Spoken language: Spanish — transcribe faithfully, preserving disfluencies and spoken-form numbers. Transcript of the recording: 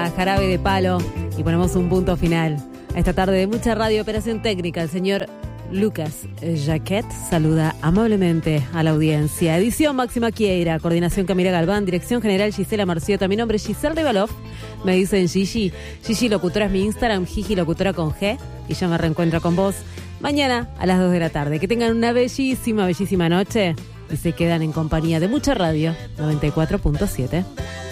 a Jarabe de Palo y ponemos un punto final a esta tarde de mucha radio. Operación técnica, el señor Lucas Jaquet saluda amablemente a la audiencia. Edición Máxima Quieira, coordinación Camila Galván, dirección general Gisela Marciota. Mi nombre es Giselle Rivalov, me dicen Gigi. Gigi Locutora es mi Instagram, Gigi Locutora con G, y yo me reencuentro con vos mañana a las dos de la tarde. Que tengan una bellísima, bellísima noche y se quedan en compañía de mucha radio noventa y cuatro punto siete.